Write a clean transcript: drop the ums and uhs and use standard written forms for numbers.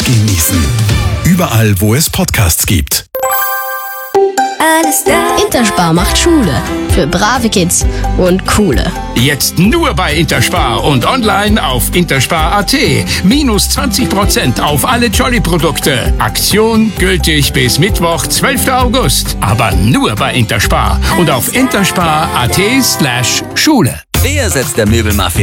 genießen. Überall, wo es Podcasts gibt. Alles da. Interspar macht Schule. Für brave Kids und coole. Jetzt nur bei Interspar und online auf interspar.at. Minus 20% auf alle Jolly-Produkte. Aktion gültig bis Mittwoch, 12. August. Aber nur bei Interspar und auf interspar.at/Schule. Wer setzt der Möbelmafia